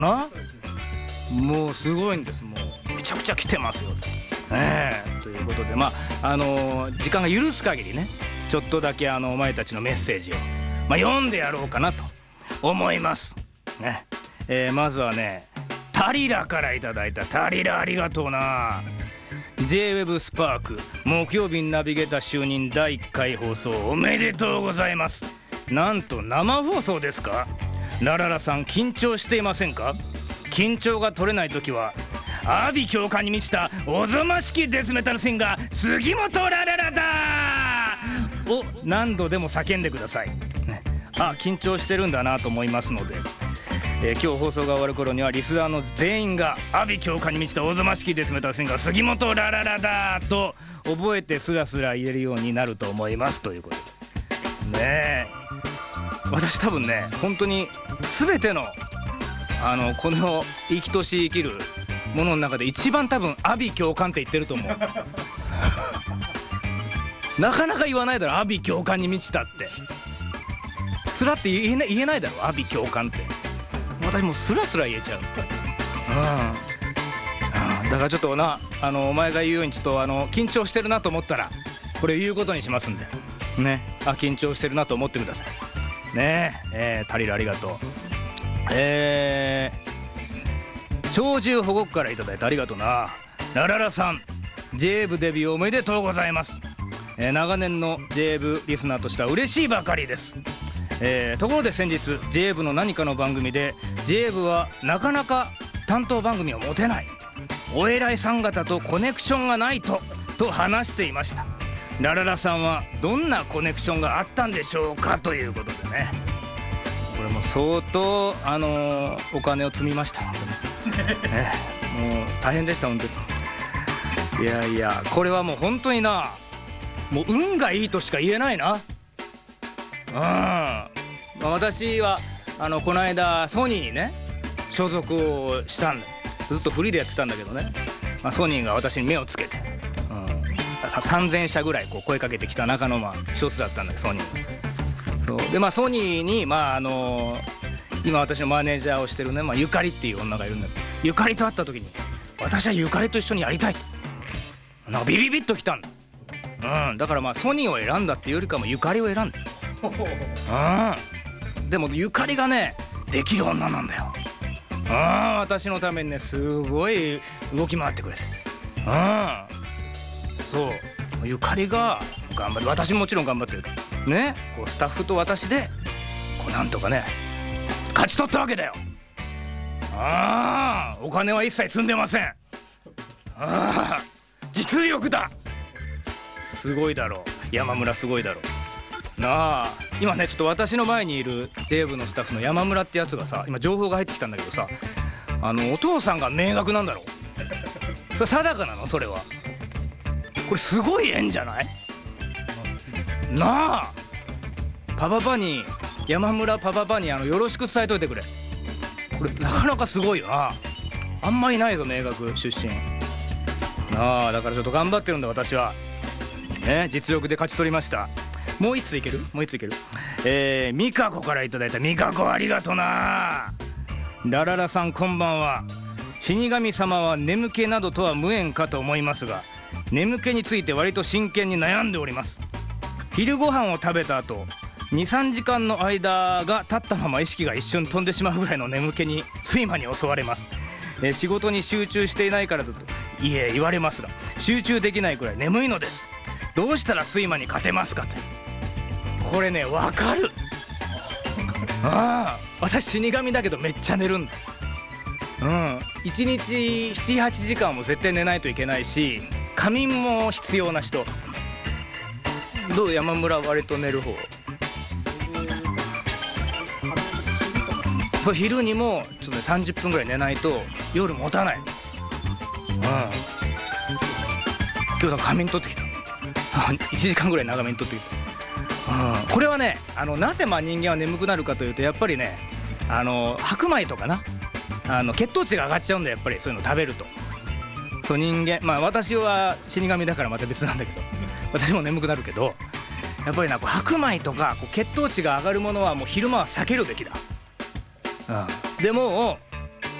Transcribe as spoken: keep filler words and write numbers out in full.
な。もうすごいんです。もうめちゃくちゃ来てますよ。ええということで、まああのー、時間が許す限りね、ちょっとだけあのお前たちのメッセージを、まあ、読んでやろうかなと思いますね。えー、まずはね、タリラからいただいた。タリラありがとうな。 ジェイウェブ スパーク木曜日にナビゲーター就任だいいっかい放送おめでとうございます。なんと生放送ですか。ラララさん緊張していませんか。緊張が取れない時は阿鼻教官に満ちたおぞましきデスメタルシンガー杉本ラララだを何度でも叫んでください、ね、あ、緊張してるんだなと思いますので、えー、今日放送が終わる頃にはリスナーの全員が阿鼻教官に満ちたおぞましきデスメタルシンガー杉本ラララだと覚えてスラスラ言えるようになると思いますということでね。え私多分ね、本当に全てのあのこの生きとし生きるものの中で一番多分阿鼻教官って言ってると思うなかなか言わないだろ、阿鼻教官に満ちたってスラって言えな、言えないだろ、阿鼻教官って。私もうスラスラ言えちゃう、うん、うん、だからちょっとな、あのお前が言うようにちょっとあの緊張してるなと思ったらこれ言うことにしますんでね。あ、緊張してるなと思ってくださいね。えー、タリルありがとう。えー、鳥獣保護区からいただいてありがとうな。ラララさん ジェイウェブ デビューおめでとうございます、えー、長年の ジェイウェブ リスナーとしては嬉しいばかりです、えー、ところで先日 ジェイウェブ の何かの番組で ジェイウェブ はなかなか担当番組を持てない、お偉いさん方とコネクションがないとと話していました。ラララさんはどんなコネクションがあったんでしょうかということでね、これも相当あのー、お金を積みました本当に、ね、もう大変でした本当に。いやいや、これはもう本当にな、もう運がいいとしか言えないな。うん、まあ、私はあのこの間ソニーにね所属をしたんだ。ずっとフリーでやってたんだけどね、まあ、ソニーが私に目をつけて、うん、さんぜんしゃぐらいこう声かけてきた中のまあ一つだったんだけど、ソニーそうで、まあ、ソニーに、まああのー、今私のマネージャーをしてるね、まあ、ゆかりっていう女がいるんだけど、ゆかりと会った時に私はゆかりと一緒にやりたいとなんかビビビッときたんだ、うん、だからまあソニーを選んだっていうよりかもゆかりを選んだ、うん、でもゆかりがねできる女なんだよ。うん、私のためにねすごい動き回ってくれて、うん、そうゆかりが頑張る、私ももちろん頑張ってるね、こうスタッフと私でこうなんとかね勝ち取ったわけだよ。ああ、お金は一切積んでません。ああ、実力だ。すごいだろう、山村すごいだろうなあ。今ねちょっと私の前にいる ジェイウェブ のスタッフの山村ってやつがさ、今情報が入ってきたんだけどさ、あのお父さんが名学なんだろう。それ定かなのそれは。これすごい縁じゃないなあ。パパパに山村パパパにあのよろしく伝えといてくれ。これなかなかすごいよな。あんまいないぞ名学出身なあ。だからちょっと頑張ってるんだ私はね、実力で勝ち取りました。もう一ついけるもう一ついけるえー、ミカコからいただいた。ミカコありがとな。ラララさんこんばんは。死神様は眠気などとは無縁かと思いますが、眠気について割と真剣に悩んでおります。昼ご飯を食べた後 にさんじかんの間が経ったまま意識が一瞬飛んでしまうぐらいの眠気に睡魔に襲われます、えー、仕事に集中していないからだといえ言われますが、集中できないくらい眠いのです。どうしたら睡魔に勝てますかと。これねわかるああ、私死神だけどめっちゃ寝るんだ。うん、いちにちななはちじかんも絶対寝ないといけないし、仮眠も必要な人。どう山村割と寝る方？そう、昼にもちょっと、ね、さんじゅっぷんぐらい寝ないと夜持たない。うん、今日仮眠取ってきたいちじかんぐらい長めに取ってきた。うん、これはね、あのなぜまあ人間は眠くなるかというと、やっぱりねあの白米とかな、あの血糖値が上がっちゃうんだよやっぱり、そういうの食べると。そう人間、まあ私は死神だからまた別なんだけど私も眠くなるけど、やっぱりなこう白米とかこう血糖値が上がるものはもう昼間は避けるべきだ。うん、でも